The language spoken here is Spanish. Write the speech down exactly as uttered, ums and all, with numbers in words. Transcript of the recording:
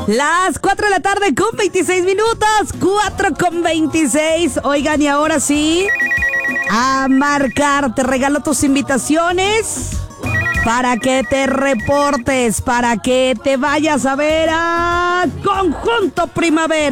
Las cuatro de la tarde con veintiséis minutos, cuatro con veintiséis. Oigan, y ahora sí, a marcar, te regalo tus invitaciones para que te reportes, para que te vayas a ver a Conjunto Primavera.